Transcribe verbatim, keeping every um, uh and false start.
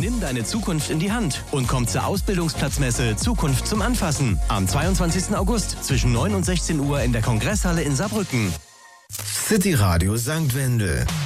Nimm deine Zukunft in die Hand und komm zur Ausbildungsplatzmesse Zukunft zum Anfassen am zweiundzwanzigsten August zwischen neun und sechzehn Uhr in der Kongresshalle in Saarbrücken. City Radio Sankt Wendel.